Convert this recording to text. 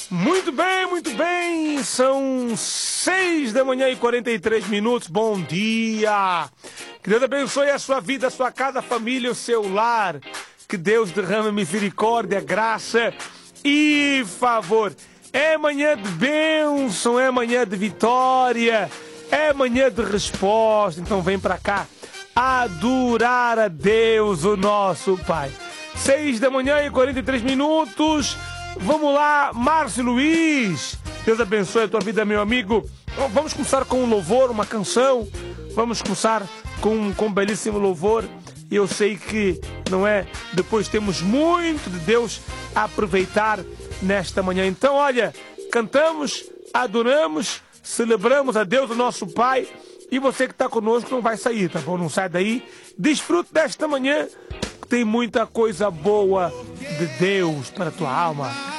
Muito bem, são 6 da manhã e 43 minutos, bom dia, que Deus abençoe a sua vida, a sua casa, a família, o seu lar, que Deus derrame misericórdia, graça e favor, é manhã de bênção, é manhã de vitória, é manhã de resposta, então vem para cá, adorar a Deus, o nosso Pai. 6 da manhã e 43 minutos, vamos lá, Márcio Luiz, Deus abençoe a tua vida, meu amigo. Vamos começar com um louvor, uma canção, vamos começar com um belíssimo louvor, e eu sei que, não é, depois temos muito de Deus a aproveitar nesta manhã. Então, olha, cantamos, adoramos, celebramos a Deus, o nosso Pai, e você que está conosco não vai sair, tá bom? Não sai daí, desfrute desta manhã, tem muita coisa boa de Deus para a tua alma.